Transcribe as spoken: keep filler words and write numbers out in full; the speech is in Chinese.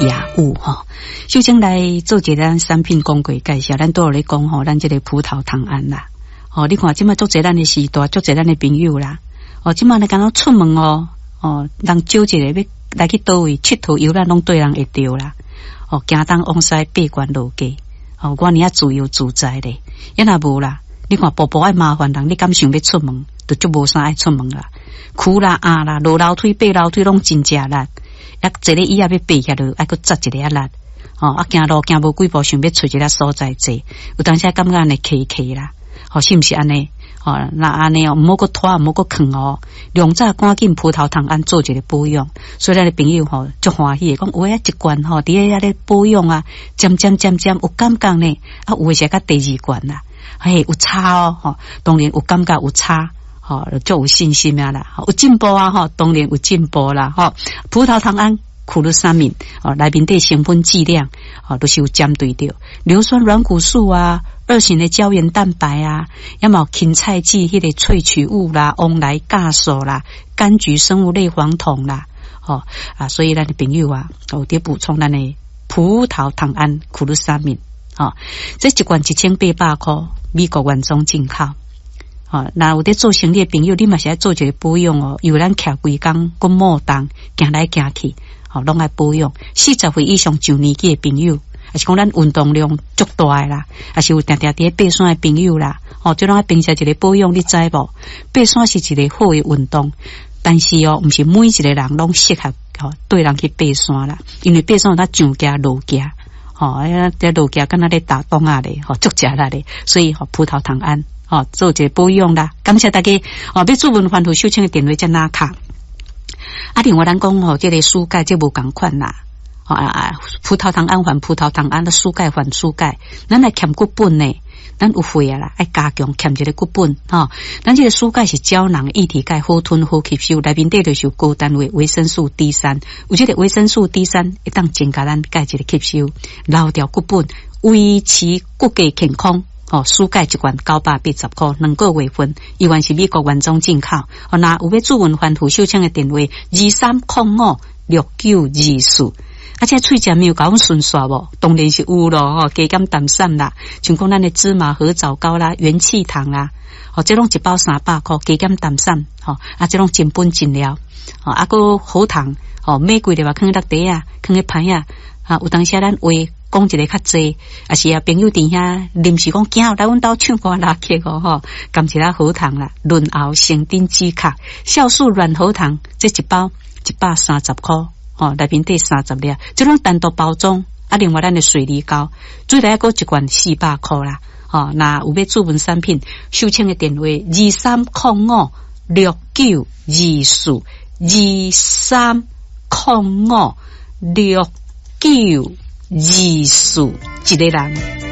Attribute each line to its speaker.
Speaker 1: 雅物哈。首先来做一个咱产品公规介绍，咱都有咧讲吼，咱这个葡萄糖胺啦。哦，你看即马足侪咱的时代，足侪咱的朋友啦。哦，即马你敢若出门哦，哦，人少一个要来去倒位佚佗游览，拢对人会着啦。哦，行东往西八关路街，哦，我呢啊自由自在咧。也若无啦，你看步步爱麻烦人，你敢想要出门，就足无啥爱出门啦。苦啦啊啦，落楼梯爬楼梯拢真正力，啊，一个椅仔要爬起来，爱搁扎一个啊力。哦，啊，行路行无几步，想要找一个所在坐，有当时感觉安尼客气啦。哦，是毋是安尼？哦，那安尼哦，唔好搁拖，唔好搁坑哦。两早赶紧葡萄糖胺做一个保养，所以咱的朋友吼足欢喜，讲有诶一罐吼，伫咧遐咧保养啊，渐渐渐渐有感觉呢。啊，有诶是甲第二罐啦，嘿有差哦，吼，当然有感觉有差，吼，就有信心啊啦，有进步啊，吼，当然有进步啦，吼，葡萄糖胺。苦鲁沙敏哦，内面的成分剂量哦，都是有针对着硫酸软骨素啊、二型的胶原蛋白啊，要么芹菜剂迄个萃取物啦、翁来酵素啦、柑橘生物类黄酮啦，哦啊，所以咱的朋友啊，哦得补充咱的葡萄糖胺苦鲁沙敏哦，这一罐一千八百块，美国原装进口。哦，那有在做生意的朋友，你嘛是要做一个保养哦，有咱徛规工，个莫动，行来行去。哦，拢爱保养。四十岁以上上年纪的朋友，还是讲咱运动量足大的啦，还是有定定伫咧爬山的朋友啦。哦，就拢爱平时一个保养，你知无？爬山是一个好的运动，但是哦，毋是每一个人拢适合哦对人去爬山啦，因为爬山有那上架落架，哦，哎，在落架敢若咧打洞啊咧，哦，足食力咧，所以哦，葡萄糖胺哦做一个保养啦。感谢大家哦，要做文环图收请的电话在哪卡？啊，另外咱讲吼，这个蔬钙这无共款啦，哦啊，葡萄糖胺还葡萄糖胺的蔬钙还蔬钙，咱来欠骨本呢，咱有会啊啦，爱加强欠这个骨本吼。咱这个蔬钙是胶囊液体钙，好吞好吸收，内面底就是有高单位维生素 D 三，有这个维生素 D 三会当增加咱钙质的吸收，留掉骨本，维持骨骼健康。哦，蔬钙一罐九百八十块，两个月份，依然是美国原装进口。哦，那有要主文环图收请的电话二三零五六九二四。而且喙食没有搞顺刷无，当然是有咯。吼，加减淡散啦，像讲咱的芝麻合枣糕啦、元气糖啦，哦，这拢一包三百块，加减淡散。吼，啊，这拢真本真料。哦，啊个好糖，哦，玫瑰的话放在地啊，放在盘啊，啊，有当时咱话。讲一个较济，也是啊朋友伫遐临时讲惊来阮兜唱歌拉客哦吼，甘一粒好糖啦，润喉生丁止咳，酵素软喉糖，这一包一百三十块，哦，内面底三十粒，这种单独包装，啊，另外咱的水梨膏，最大个一罐四百块啦，哦，那有要注文产品，收请的电话二三零五六九二四二三零五六九。二四一个人。